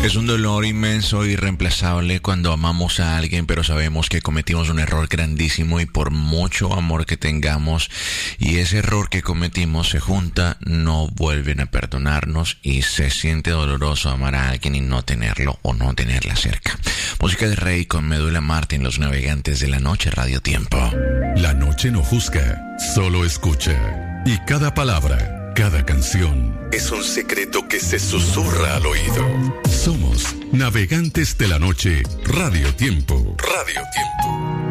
Es un dolor inmenso e irreemplazable cuando amamos a alguien, pero sabemos que cometimos un error grandísimo y por mucho amor que tengamos y ese error que cometimos se junta, no vuelven a perdonarnos y se siente doloroso amar a alguien y no tenerlo o no tenerla cerca. Música de Rey con Medula Martin, Los Navegantes de la Noche, Radio Tiempo. La noche no juzga, solo escucha. Y cada palabra, cada canción es un secreto que se susurra al oído. Somos Navegantes de la Noche, Radio Tiempo. Radio Tiempo.